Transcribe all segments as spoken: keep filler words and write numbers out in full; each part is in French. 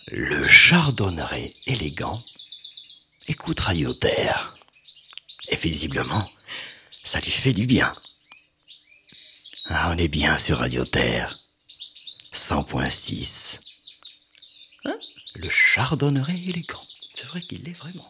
Le chardonneret élégant écoute Radio Terre. Et visiblement, ça lui fait du bien. Ah, on est bien sur Radio Terre. cent point six. Hein? Le chardonneret élégant. C'est vrai qu'il l'est vraiment.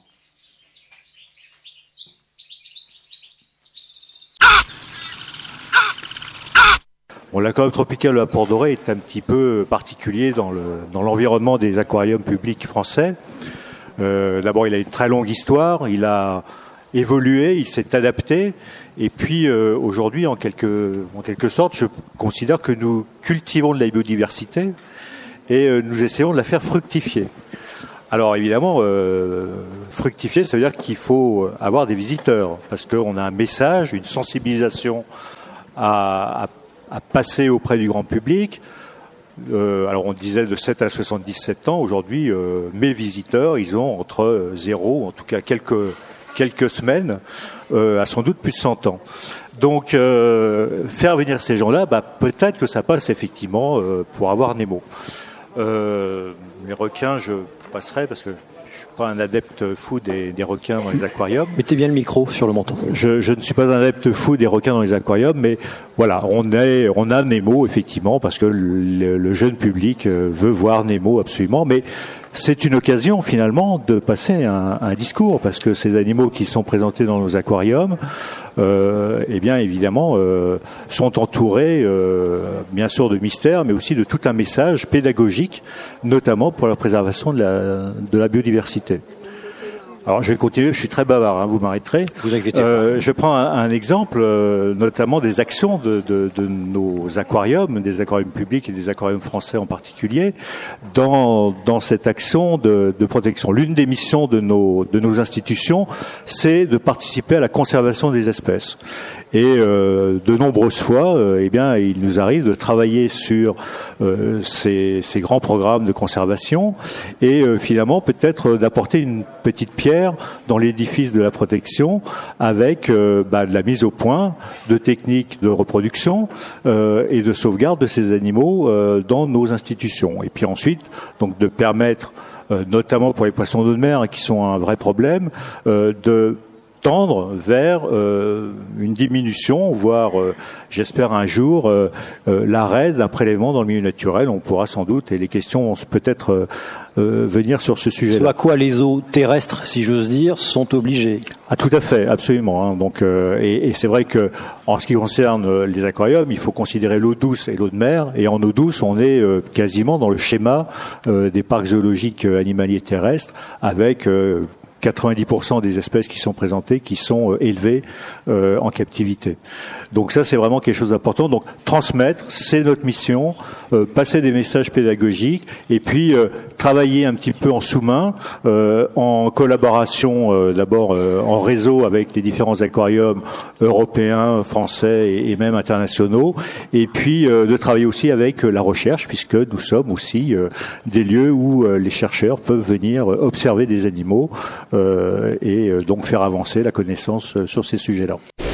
Bon, l'aquarium tropical à Port-Doré est un petit peu particulier dans le dans l'environnement des aquariums publics français. Euh, d'abord, il a une très longue histoire, il a évolué, il s'est adapté, et puis euh, aujourd'hui, en quelque en quelque sorte, je considère que nous cultivons de la biodiversité et euh, nous essayons de la faire fructifier. Alors évidemment, euh, fructifier, ça veut dire qu'il faut avoir des visiteurs, parce qu'on a un message, une sensibilisation à, à à passer auprès du grand public. Euh, alors on disait de sept à soixante-dix-sept ans. Aujourd'hui, euh, mes visiteurs, ils ont entre zéro, en tout cas quelques quelques semaines, euh, à sans doute plus de cent ans. Donc euh, faire venir ces gens-là, bah, peut-être que ça passe effectivement euh, pour avoir Nemo. Euh, les requins, je passerai parce que je suis pas un adepte fou des, des requins dans les aquariums. Mettez bien le micro sur le menton. Je, je ne suis pas un adepte fou des requins dans les aquariums, mais voilà, on est, on a Nemo effectivement parce que le, le jeune public veut voir Nemo absolument, mais c'est une occasion finalement de passer un, un discours parce que ces animaux qui sont présentés dans nos aquariums, euh, eh bien évidemment, euh, sont entourés euh, bien sûr de mystères, mais aussi de tout un message pédagogique, notamment pour la préservation de la, de la biodiversité. Alors je vais continuer, je suis très bavard, hein, vous m'arrêterez. Vous inquiétez euh, pas. Je prends un, un exemple, euh, notamment des actions de, de, de nos aquariums, des aquariums publics et des aquariums français en particulier, dans, dans cette action de, de protection. L'une des missions de nos, de nos institutions, c'est de participer à la conservation des espèces. Et euh, de nombreuses fois, euh, eh bien, il nous arrive de travailler sur euh, ces, ces grands programmes de conservation et euh, finalement peut-être d'apporter une petite pierre dans l'édifice de la protection avec euh, bah, de la mise au point de techniques de reproduction euh, et de sauvegarde de ces animaux euh, dans nos institutions. Et puis ensuite, donc de permettre, euh, notamment pour les poissons d'eau de mer qui sont un vrai problème, euh, de tendre vers euh, une diminution, voire, euh, j'espère un jour, euh, euh, l'arrêt d'un prélèvement dans le milieu naturel. On pourra sans doute, et les questions vont peut-être euh, euh, venir sur ce sujet-là. Ce à quoi les eaux terrestres, si j'ose dire, sont obligées. Ah, tout à fait, absolument. Hein. Donc, euh, et, et c'est vrai que, en ce qui concerne les aquariums, il faut considérer l'eau douce et l'eau de mer. Et en eau douce, on est euh, quasiment dans le schéma euh, des parcs zoologiques euh, animaliers terrestres, avec euh, quatre-vingt-dix pour cent des espèces qui sont présentées, qui sont euh, élevées euh, en captivité. Donc ça, c'est vraiment quelque chose d'important. Donc transmettre, c'est notre mission, euh, passer des messages pédagogiques et puis euh, travailler un petit peu en sous-main, euh, en collaboration euh, d'abord euh, en réseau avec les différents aquariums européens, français et, et même internationaux, et puis euh, de travailler aussi avec euh, la recherche, puisque nous sommes aussi euh, des lieux où euh, les chercheurs peuvent venir euh, observer des animaux euh, et euh, donc faire avancer la connaissance euh, sur ces sujets-là.